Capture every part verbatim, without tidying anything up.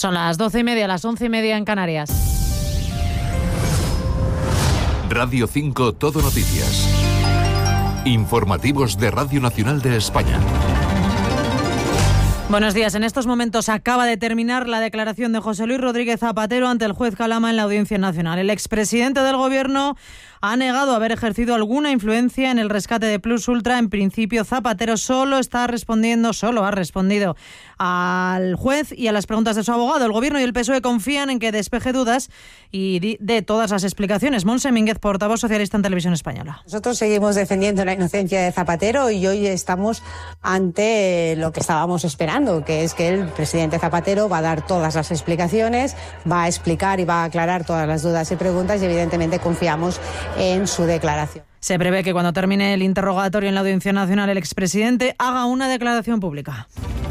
Son las doce y media, las once y media en Canarias. Radio cinco Todo Noticias. Informativos de Radio Nacional de España. Buenos días. En estos momentos acaba de terminar la declaración de José Luis Rodríguez Zapatero ante el juez Calama en la Audiencia Nacional. El expresidente del Gobierno ha negado haber ejercido alguna influencia en el rescate de Plus Ultra. En principio, Zapatero solo está respondiendo, solo ha respondido al juez y a las preguntas de su abogado. El Gobierno y el P S O E confían en que despeje dudas y dé todas las explicaciones. Montse Mínguez, portavoz socialista en Televisión Española. Nosotros seguimos defendiendo la inocencia de Zapatero y hoy estamos ante lo que estábamos esperando, que es que el presidente Zapatero va a dar todas las explicaciones, va a explicar y va a aclarar todas las dudas y preguntas y evidentemente confiamos en su declaración. Se prevé que cuando termine el interrogatorio en la Audiencia Nacional el expresidente haga una declaración pública.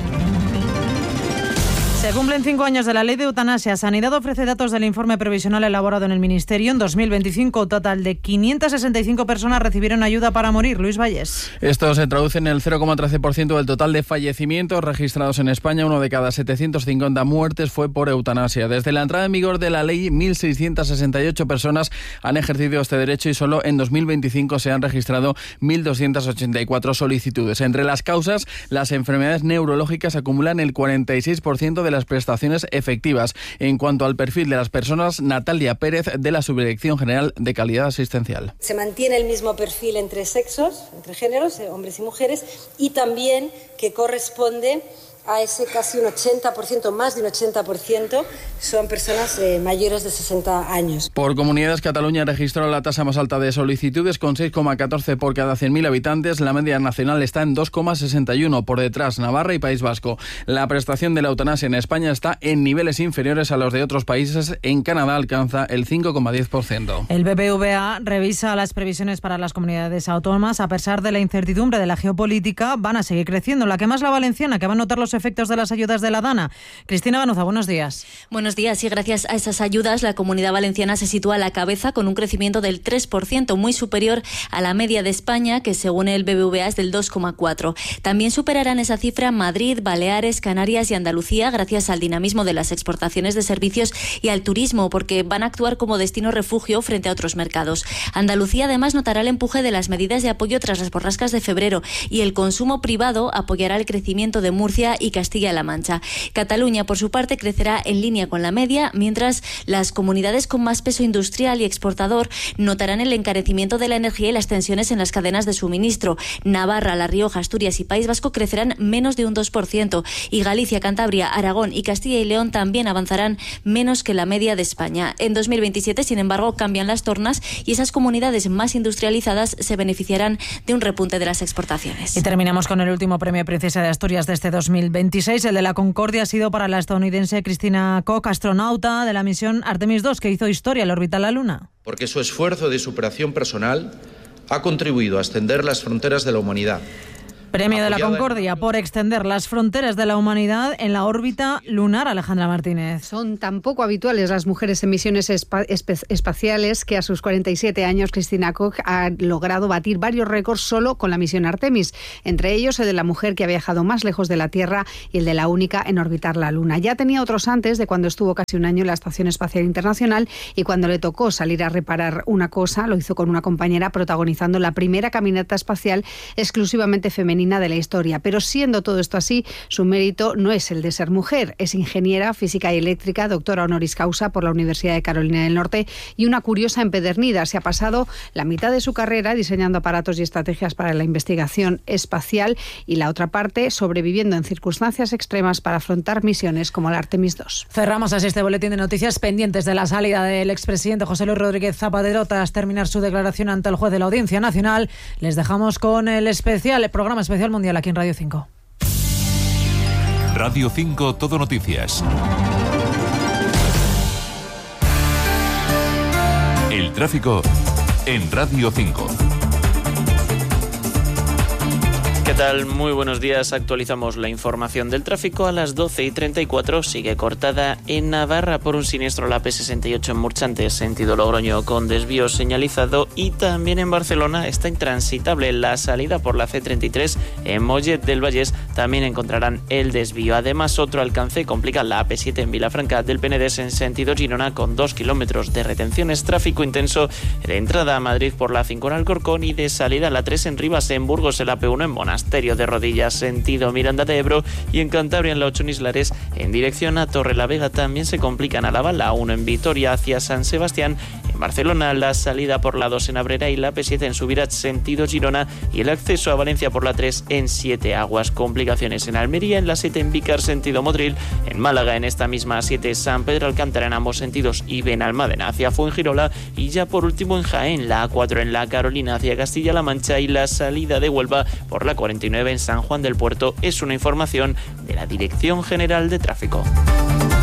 Se cumplen cinco años de la ley de eutanasia. Sanidad ofrece datos del informe provisional elaborado en el Ministerio. En dos mil veinticinco, un total de quinientas sesenta y cinco personas recibieron ayuda para morir. Luis Valles. Esto se traduce en el cero coma trece por ciento del total de fallecimientos registrados en España. Uno de cada setecientas cincuenta muertes fue por eutanasia. Desde la entrada en vigor de la ley, mil seiscientas sesenta y ocho personas han ejercido este derecho y solo en dos mil veinticinco se han registrado mil doscientas ochenta y cuatro solicitudes. Entre las causas, las enfermedades neurológicas acumulan el cuarenta y seis por ciento de las prestaciones efectivas. En cuanto al perfil de las personas, Natalia Pérez, de la Subdirección General de Calidad Asistencial. Se mantiene el mismo perfil entre sexos, entre géneros, hombres y mujeres, y también que corresponde a ese casi un ochenta por ciento, más de un ochenta por ciento, son personas eh, mayores de sesenta años. Por comunidades, Cataluña registró la tasa más alta de solicitudes con seis coma catorce por cada cien mil habitantes. La media nacional está en dos coma sesenta y uno, por detrás Navarra y País Vasco. La prestación de la eutanasia en España está en niveles inferiores a los de otros países. En Canadá alcanza el cinco coma diez por ciento. El B B V A revisa las previsiones para las comunidades autónomas. A pesar de la incertidumbre de la geopolítica, van a seguir creciendo. La que más, la valenciana, que va a notar los efectos de las ayudas de la DANA. Cristina Banuza, buenos días. Buenos días. Y gracias a esas ayudas, la Comunidad Valenciana se sitúa a la cabeza con un crecimiento del tres por ciento, muy superior a la media de España, que según el B B V A es del dos coma cuatro por ciento. También superarán esa cifra Madrid, Baleares, Canarias y Andalucía, gracias al dinamismo de las exportaciones de servicios y al turismo, porque van a actuar como destino refugio frente a otros mercados. Andalucía además notará el empuje de las medidas de apoyo tras las borrascas de febrero, y el consumo privado apoyará el crecimiento de Murcia y Castilla-La Mancha. Cataluña, por su parte, crecerá en línea con la media, mientras las comunidades con más peso industrial y exportador notarán el encarecimiento de la energía y las tensiones en las cadenas de suministro. Navarra, La Rioja, Asturias y País Vasco crecerán menos de un dos por ciento, y Galicia, Cantabria, Aragón y Castilla y León también avanzarán menos que la media de España. En dos mil veintisiete, sin embargo, cambian las tornas y esas comunidades más industrializadas se beneficiarán de un repunte de las exportaciones. Y terminamos con el último premio Princesa de Asturias de este dos mil veintiséis. El de la Concordia ha sido para la estadounidense Christina Koch, astronauta de la misión Artemis dos, que hizo historia al orbitar la Luna. Porque su esfuerzo de superación personal ha contribuido a extender las fronteras de la humanidad. Premio de la Concordia por extender las fronteras de la humanidad en la órbita lunar. Alejandra Martínez. Son tan poco habituales las mujeres en misiones espa- espe- espaciales que a sus cuarenta y siete años Christina Koch ha logrado batir varios récords solo con la misión Artemis, entre ellos el de la mujer que ha viajado más lejos de la Tierra y el de la única en orbitar la Luna. Ya tenía otros antes, de cuando estuvo casi un año en la Estación Espacial Internacional, y cuando le tocó salir a reparar una cosa, lo hizo con una compañera, protagonizando la primera caminata espacial exclusivamente femenina de la historia. Pero siendo todo esto así, su mérito no es el de ser mujer. Es ingeniera física y eléctrica, doctora honoris causa por la Universidad de Carolina del Norte y una curiosa empedernida. Se ha pasado la mitad de su carrera diseñando aparatos y estrategias para la investigación espacial y la otra parte sobreviviendo en circunstancias extremas para afrontar misiones como la Artemis dos. Cerramos así este boletín de noticias, pendientes de la salida del expresidente José Luis Rodríguez Zapatero tras terminar su declaración ante el juez de la Audiencia Nacional. Les dejamos con el especial, el programa especial mundial aquí en Radio cinco. Radio cinco Todo Noticias. El tráfico en Radio cinco. ¿Qué tal? Muy buenos días. Actualizamos la información del tráfico a las doce y treinta y cuatro. Sigue cortada en Navarra por un siniestro la P sesenta y ocho en Murchante, sentido Logroño, con desvío señalizado. Y también en Barcelona está intransitable la salida por la C treinta y tres en Mollet del Vallès. También encontrarán el desvío. Además, otro alcance complica la A P siete en Vilafranca del Penedès en sentido Girona, con dos kilómetros de retenciones. Tráfico intenso de entrada a Madrid por la cinco en Alcorcón y de salida a la tres en Rivas, en Burgos, el A P uno en Monasterio de Rodillas, sentido Miranda de Ebro, y en Cantabria, en la ocho en Islares, en dirección a Torrelavega. También se complican a la Val, la uno en Vitoria hacia San Sebastián. En Barcelona, la salida por la dos en Abrera y la A P siete en Subirats, sentido Girona, y el acceso a Valencia por la tres en Siete Aguas. Complicaciones en Almería, en la siete en Vícar, sentido Motril. En Málaga, en esta misma A siete, San Pedro Alcántara en ambos sentidos y Benalmádena hacia Fuengirola. Y ya por último en Jaén, la A cuatro en La Carolina hacia Castilla-La Mancha, y la salida de Huelva por la cuarenta y nueve en San Juan del Puerto. Es una información de la Dirección General de Tráfico.